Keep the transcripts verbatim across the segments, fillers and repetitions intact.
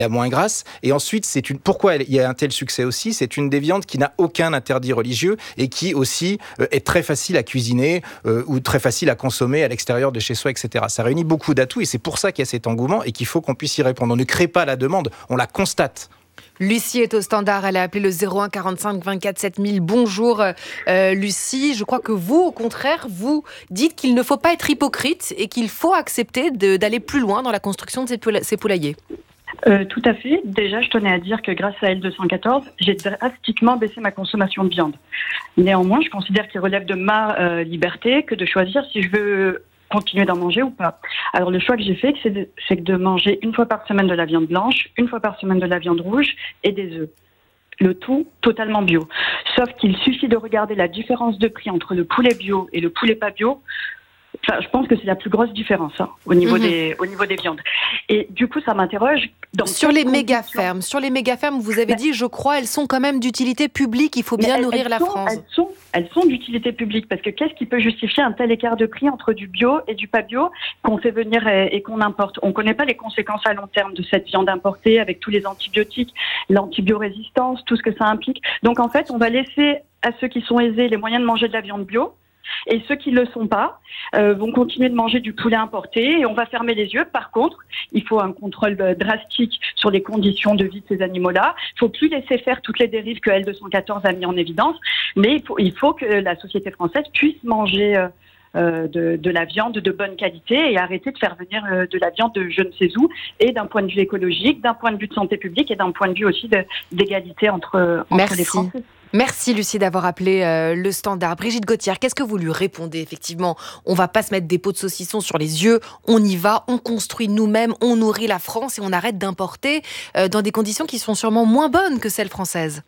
la moins grasse. Et ensuite, c'est une... pourquoi il y a un tel succès aussi? C'est une des viandes qui n'a aucun interdit religieux et qui aussi euh, est très facile à cuisiner euh, ou très facile à consommer à l'extérieur de chez soi, et cetera. Ça réunit beaucoup d'atouts et c'est pour ça qu'il y a cet engouement et qu'il faut qu'on puisse y répondre. On ne crée pas la demande, on la constate. Lucie est au standard, elle a appelé le zéro un quarante-cinq vingt-quatre sept mille. Bonjour euh, Lucie, je crois que vous, au contraire, vous dites qu'il ne faut pas être hypocrite et qu'il faut accepter de, d'aller plus loin dans la construction de ces, poula- ces poulaillers. Euh, tout à fait. Déjà, je tenais à dire que grâce à L deux cent quatorze, j'ai drastiquement baissé ma consommation de viande. Néanmoins, je considère qu'il relève de ma euh, liberté que de choisir si je veux continuer d'en manger ou pas. Alors le choix que j'ai fait, c'est de, c'est de manger une fois par semaine de la viande blanche, une fois par semaine de la viande rouge et des œufs. Le tout totalement bio. Sauf qu'il suffit de regarder la différence de prix entre le poulet bio et le poulet pas bio. Enfin, je pense que c'est la plus grosse différence hein, au niveau mmh. des au niveau des viandes. Et du coup, ça m'interroge. Dans sur les méga fermes, sur les méga fermes, vous avez ben, dit, je crois, elles sont quand même d'utilité publique. Il faut bien elles, nourrir elles la sont, France. Elles sont, elles sont d'utilité publique parce que qu'est-ce qui peut justifier un tel écart de prix entre du bio et du pas bio qu'on fait venir et, et qu'on importe? On ne connaît pas les conséquences à long terme de cette viande importée avec tous les antibiotiques, l'antibiorésistance, tout ce que ça implique. Donc en fait, on va laisser à ceux qui sont aisés les moyens de manger de la viande bio. Et ceux qui ne le sont pas euh, vont continuer de manger du poulet importé et on va fermer les yeux. Par contre, il faut un contrôle drastique sur les conditions de vie de ces animaux-là. Il ne faut plus laisser faire toutes les dérives que L deux cent quatorze a mis en évidence, mais il faut, il faut que la société française puisse manger euh, euh, de, de la viande de bonne qualité et arrêter de faire venir euh, de la viande de je ne sais où, et d'un point de vue écologique, d'un point de vue de santé publique et d'un point de vue aussi de, d'égalité entre, entre les Français. Merci Lucie d'avoir appelé euh, le standard. Brigitte Gauthier, qu'est-ce que vous lui répondez? Effectivement, on ne va pas se mettre des pots de saucisson sur les yeux, on y va, on construit nous-mêmes, on nourrit la France et on arrête d'importer euh, dans des conditions qui sont sûrement moins bonnes que celles françaises.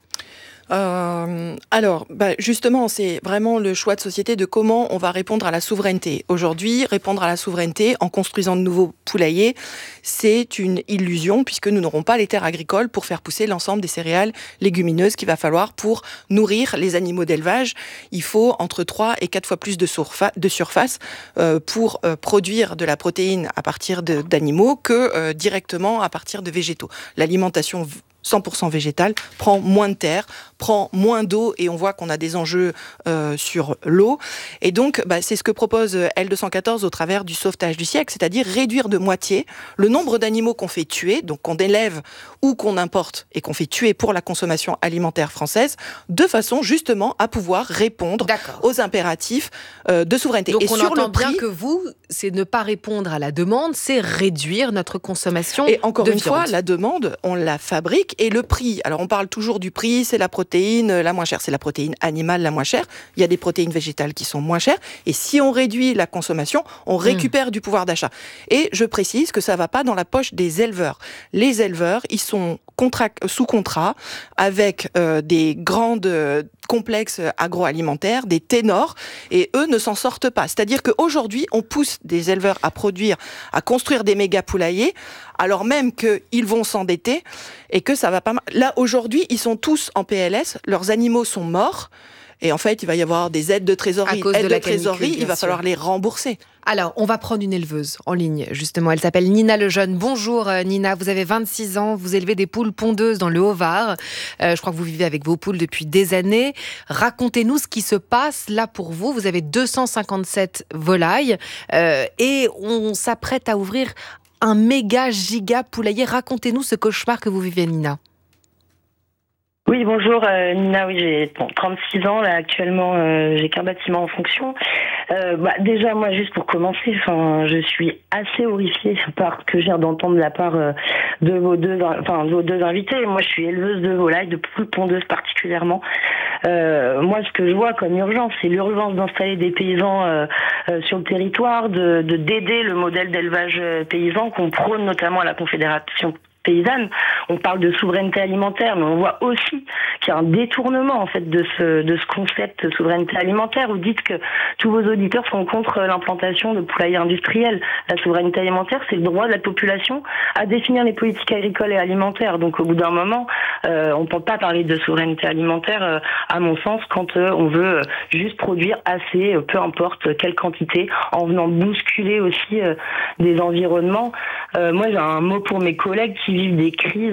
Euh, alors, bah justement, c'est vraiment le choix de société de comment on va répondre à la souveraineté. Aujourd'hui, répondre à la souveraineté en construisant de nouveaux poulaillers, c'est une illusion puisque nous n'aurons pas les terres agricoles pour faire pousser l'ensemble des céréales légumineuses qu'il va falloir pour nourrir les animaux d'élevage. Il faut entre trois et quatre fois plus de, surfa- de surface euh, pour euh, produire de la protéine à partir de, d'animaux que euh, directement à partir de végétaux. L'alimentation cent pour cent végétale prend moins de terre, prend moins d'eau et on voit qu'on a des enjeux euh, sur l'eau. Et donc, bah, c'est ce que propose L deux cent quatorze au travers du sauvetage du siècle, c'est-à-dire réduire de moitié le nombre d'animaux qu'on fait tuer, donc qu'on élève ou qu'on importe et qu'on fait tuer pour la consommation alimentaire française, de façon justement à pouvoir répondre D'accord. aux impératifs euh, de souveraineté. Donc et on sur entend le prix, bien que vous, c'est ne pas répondre à la demande, c'est réduire notre consommation de viande. Et encore une fois, la demande, on la fabrique. Et le prix, alors on parle toujours du prix, c'est la protéine la moins chère, c'est la protéine animale la moins chère. Il y a des protéines végétales qui sont moins chères. Et si on réduit la consommation, on récupère mmh. du pouvoir d'achat. Et je précise que ça ne va pas dans la poche des éleveurs. Les éleveurs, ils sont contrat, sous contrat avec euh, des grandes euh, complexes agroalimentaires, des ténors, et eux ne s'en sortent pas. C'est-à-dire qu'aujourd'hui, on pousse des éleveurs à produire, à construire des méga poulaillers, alors même qu'ils vont s'endetter et que ça va pas mal. Là, aujourd'hui, ils sont tous en P L S, leurs animaux sont morts, et en fait, il va y avoir des aides de trésorerie. À cause aides de, de la trésorerie, canicule, il va sûr. falloir les rembourser. Alors, on va prendre une éleveuse en ligne, justement. Elle s'appelle Nina Lejeune. Bonjour Nina, vous avez vingt-six ans, vous élevez des poules pondeuses dans le Haut-Var. Euh, je crois que vous vivez avec vos poules depuis des années. Racontez-nous ce qui se passe là pour vous. Vous avez deux cent cinquante-sept volailles euh, et on s'apprête à ouvrir un méga giga poulailler. Racontez-nous ce cauchemar que vous vivez, Nina. Oui, bonjour euh, Nina, oui, j'ai bon, trente-six ans, là actuellement euh, j'ai qu'un bâtiment en fonction. Euh, bah, déjà moi juste pour commencer, enfin je suis assez horrifiée par ce que j'ai d'entendre de la part euh, de vos deux enfin de vos deux invités. Moi je suis éleveuse de volailles, de poules pondeuses particulièrement. Euh, moi ce que je vois comme urgence, c'est l'urgence d'installer des paysans euh, euh, sur le territoire, de, de d'aider le modèle d'élevage paysan qu'on prône notamment à la Confédération paysanne. On parle de souveraineté alimentaire, mais on voit aussi qu'il y a un détournement en fait de ce de ce concept de souveraineté alimentaire. Vous dites que tous vos auditeurs sont contre l'implantation de poulaillers industriels. La souveraineté alimentaire, c'est le droit de la population à définir les politiques agricoles et alimentaires. Donc au bout d'un moment, Euh, on ne peut pas parler de souveraineté alimentaire, euh, à mon sens, quand euh, on veut euh, juste produire assez, euh, peu importe quelle quantité, en venant bousculer aussi euh, des environnements. Euh, moi, j'ai un mot pour mes collègues qui vivent des crises